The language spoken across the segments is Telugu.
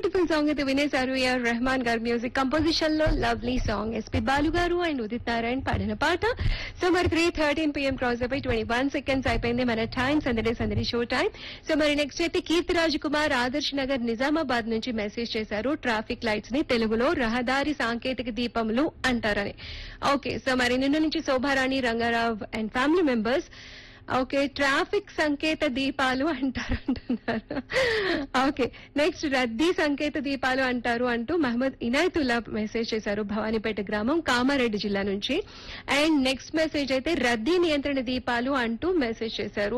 బ్యూటిఫుల్ సాంగ్ అయితే వినేశారు. ఏఆర్ రెహమాన్ గారి మ్యూజిక్ కంపోజిషన్ లో లవ్లీ సాంగ్ ఎస్పి బాలు గారు అండ్ ఉదిత్ నారాయణ్ పాడిన పాట. సో మరి 3:13 PM క్రాస్ అయిపోయి 21 seconds అయిపోయింది మన టైం. సందడి షో టైం. సో మరి నెక్స్ట్ అయితే కీర్తిరాజ్ కుమార్ ఆదర్శ్ నగర్ నిజామాబాద్ నుంచి మెసేజ్ చేశారు. ట్రాఫిక్ లైట్స్ ని తెలుగులో రహదారి సాంకేతిక దీపములు అంటారని. ఓకే, సో మరి నిన్న నుంచి Shobharani Rangarao and family members okay traffic సంకేత దీపాలు అంటారు. ఓకే, నెక్స్ట్ రద్దీ సంకేత దీపాలు అంటారు అంటూ మహమ్మద్ ఇనాయతుల్లా మెసేజ్ చేశారు. భవానీపేట గ్రామం కామారెడ్డి జిల్లా నుంచి. అండ్ నెక్స్ట్ మెసేజ్ అయితే రద్దీ నియంత్రణ దీపాలు అంటూ మెసేజ్ చేశారు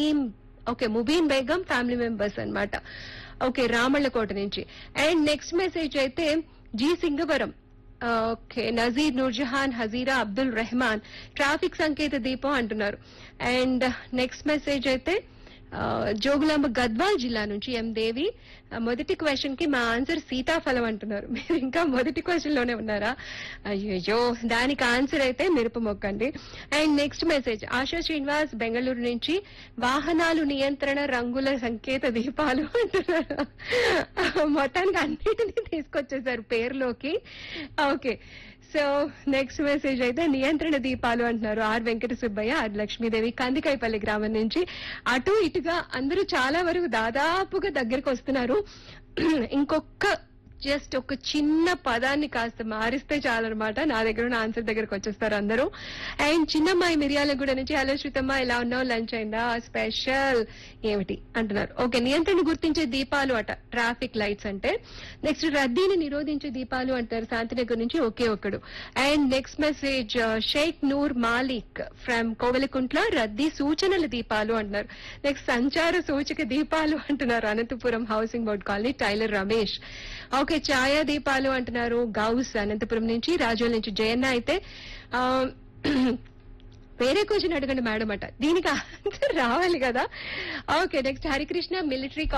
ముబీన్ బేగం ఫ్యామిలీ మెంబర్స్ అన్నమాట. ఓకే, రామళ్ళకోట నుంచి. అండ్ నెక్స్ట్ మెసేజ్ అయితే G Singavaram okay Nazir Nurjahan Hazira Abdul Rahman traffic సంకేత దీపం అంటున్నారు. అండ్ నెక్స్ట్ మెసేజ్ అయితే జోగులాంబ గద్వాల్ జిల్లా నుంచి ఎం దేవి. మొదటి క్వశ్చన్ కి మా ఆన్సర్ సీతాఫలం అంటున్నారు. మీరు ఇంకా మొదటి క్వశ్చన్ లోనే ఉన్నారా? అయ్యో, దానికి ఆన్సర్ అయితే మిరప మొక్కండి. And next message ASHA Srinivas Bengaluru నుంచి వాహనాలు నియంత్రణ రంగుల సంకేత దీపాలు అంటున్నారు. మొత్తానికి అన్నిటినీ తీసుకొచ్చేసారు పేరులోకి. ఓకే, సో నెక్స్ట్ మెసేజ్ అయితే నియంత్రణ దీపాలు అంటున్నారు. ఆర్ వెంకట సుబ్బయ్య ఆర్ లక్ష్మీదేవి కందికాయపల్లి గ్రామం నుంచి. అటు ఇటుగా అందరూ చాలా వరకు దాదాపుగా దగ్గరకు వస్తున్నారు. ఇంకొక జస్ట్ ఒక చిన్న పదాన్ని కాస్త మారిస్తే చాలన్నమాట. నా దగ్గర ఉన్న ఆన్సర్ దగ్గరకు వచ్చేస్తారు అందరూ. అండ్ చిన్నమ్మాయి మిర్యాలగూడ నుంచి హలో శ్రీతమ్మ ఎలా ఉన్నావు, లంచ్ అయిందా, స్పెషల్ ఏమిటి అంటున్నారు. ఓకే, నియంత్రణ గుర్తించే దీపాలు అట ట్రాఫిక్ లైట్స్ అంటే. నెక్స్ట్ రద్దీని నిరోధించే దీపాలు అంటారు శాంతినగర్ నుంచి ఒకే ఒక్కడు. And next message Sheikh Noor Malik from Kovelakuntla రద్దీ సూచనల దీపాలు అంటున్నారు. నెక్స్ట్ సంచార సూచక దీపాలు అంటున్నారు Anantapuram housing board colony tailor Ramesh. Okay, ఛాయా దీపాలు అంటున్నారు గౌస్ అనంతపురం నుంచి. రాజోల్ నుంచి జయన్న అయితే వేరే క్వశ్చన్ అడగండి మేడం అట. దీనికి ఆన్సర్ రావాలి కదా. Okay, next Harikrishna military